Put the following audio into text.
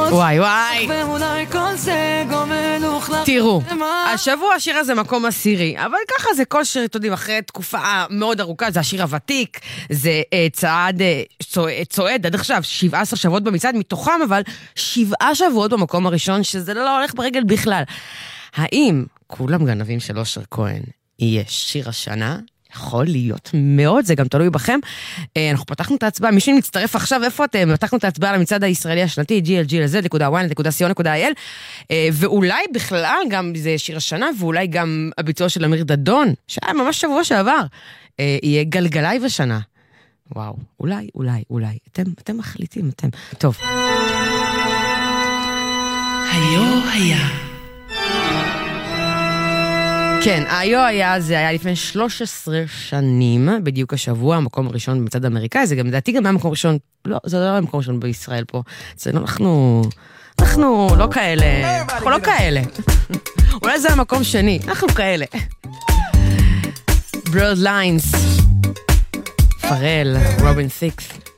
וואי וואי. תראו, השבוע השיר הזה מקום עשירי, אבל ככה זה כל שיר, אתם יודעים, אחרי תקופה מאוד ארוכה, זה השיר הוותיק, זה צועד עד עכשיו 17 שבועות במצעד, מתוכם אבל 7 שבועות במקום הראשון, שזה לא הולך ברגל בכלל. האם כולם גנבים של אושר כהן יהיה שיר השנה? יכול להיות מאוד, זה גם תלוי בכם. אנחנו פתחנו את ההצבעה, מישהו מצטרף עכשיו, איפה אתם? פתחנו את ההצבעה למצעד הישראלי השנתי, glglz.ynet.co.il, ואולי בכלל גם זה שיר השנה, ואולי גם הביצוע של אמיר דדון, שהיה ממש שבוע שעבר, יהיה גלגלי בשנה. וואו, אולי. אתם מחליטים, אתם. טוב. היה. כן, זה היה לפני 13 שנים, בדיוק השבוע, המקום הראשון במצעד האמריקאי, זה גם, לדעתי גם היה מקום ראשון, לא, זה לא היה מקום ראשון בישראל פה, אנחנו לא כאלה, אנחנו לא כאלה. אולי זה המקום שני, אנחנו כאלה. Blurred Lines, פרל, רובין סיקס.